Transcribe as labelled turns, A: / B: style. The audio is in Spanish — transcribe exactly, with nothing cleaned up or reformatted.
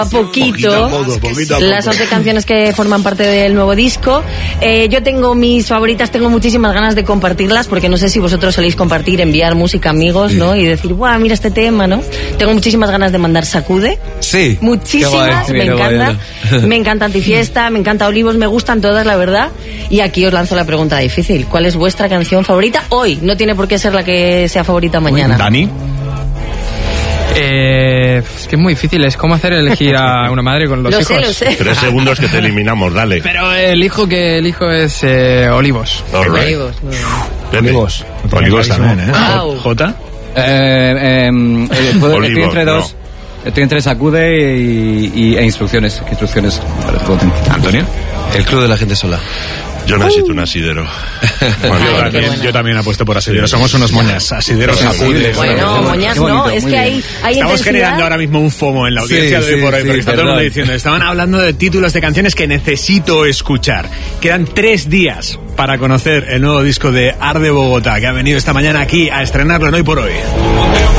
A: A poquito,
B: poquito, poquito a poco.
A: Las once canciones que forman parte del nuevo disco. Eh, yo tengo mis favoritas, tengo muchísimas ganas de compartirlas, porque no sé si vosotros soléis compartir, enviar música a amigos, sí. ¿no? Y decir, guau, mira este tema, ¿no? Tengo muchísimas ganas de mandar Sacude.
C: Sí.
A: Muchísimas,
C: guay,
A: me encanta. Me encanta Antifiesta, me encanta Olivos, me gustan todas, la verdad. Y aquí os lanzo la pregunta difícil. ¿Cuál es vuestra canción favorita hoy? No tiene por qué ser la que sea favorita mañana.
B: Dani.
D: Eh, es que es muy difícil, es como hacer elegir a una madre con los
A: lo
D: hijos.
A: Sé, lo sé.
E: Tres segundos que te eliminamos, dale.
D: Pero el hijo que elijo es eh, Olivos.
E: All right.
A: Olivos.
B: Olivos.
E: Olivos también, ¿eh?
A: Wow.
B: Jota.
C: Eh, eh, eh, puedo-
E: Olivos,
C: estoy entre dos.
E: no.
C: Estoy entre Sacude y, y- e instrucciones. ¿Qué instrucciones? Vale, todo bien.
B: Antonio.
F: El club de la gente sola.
E: Yo necesito un asidero. Bueno,
A: Ay,
B: Yo
A: qué
B: también,
A: buena.
B: yo también apuesto por asideros. Somos unos moñas. Asideros, sacudes.
A: Bueno, moñas
C: Qué
A: no,
C: bonito,
A: es
C: muy
A: que
C: bien.
A: hay, hay
B: Estamos
A: intensidad.
B: generando ahora mismo un FOMO en la audiencia
C: Sí,
B: de hoy
C: sí,
B: por hoy,
C: sí,
B: porque está todo el mundo
C: perdón.
B: diciendo, estaban hablando de títulos de canciones que necesito escuchar. Quedan tres días para conocer el nuevo disco de Arde Bogotá, que ha venido esta mañana aquí a estrenarlo en Hoy por Hoy.